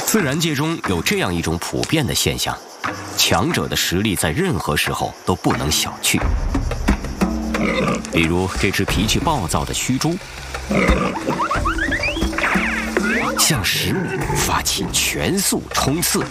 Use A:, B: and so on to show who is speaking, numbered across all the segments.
A: 自然界中有这样一种普遍的现象，强者的实力在任何时候都不能小觑。比如这只脾气暴躁的须猪，向食物发起全速冲刺。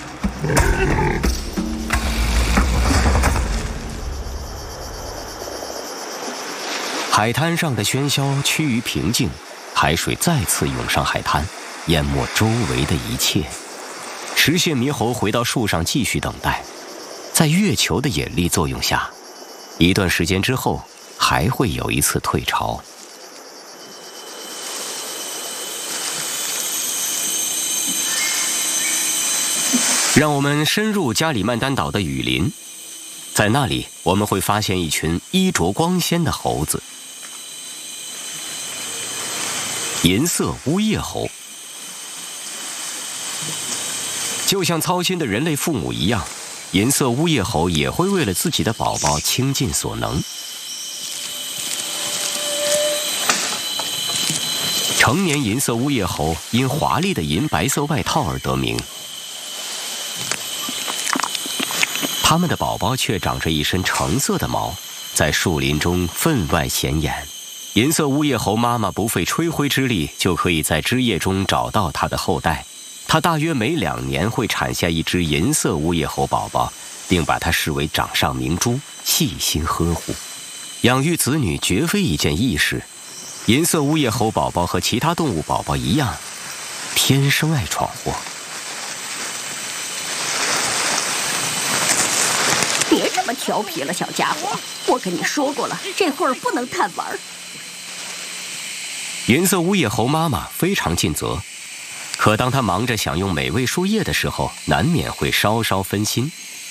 A: 海滩上的喧嚣趋于平静，海水再次涌上海滩，淹没周围的一切。石蟹猕猴回到树上继续等待，在月球的引力作用下，一段时间之后还会有一次退潮。让我们深入加里曼丹岛的雨林，在那里我们会发现一群衣着光鲜的猴子。银色乌叶猴，就像操心的人类父母一样，银色乌叶猴也会为了自己的宝宝倾尽所能。成年银色乌叶猴因华丽的银白色外套而得名，它们的宝宝却长着一身橙色的毛，在树林中分外显眼。银色乌叶猴妈妈不费吹灰之力就可以在枝叶中找到它的后代，它大约每2年会产下一只银色乌叶猴宝宝，并把它视为掌上明珠，细心呵护。养育子女绝非一件易事，银色乌叶猴宝宝和其他动物宝宝一样，天生爱闯祸。
B: 别这么调皮了，小家伙！我跟你说过了，这会儿不能贪玩。
A: 银色乌叶猴妈妈非常尽责，可当她忙着享用美味树叶的时候，难免会稍稍分心。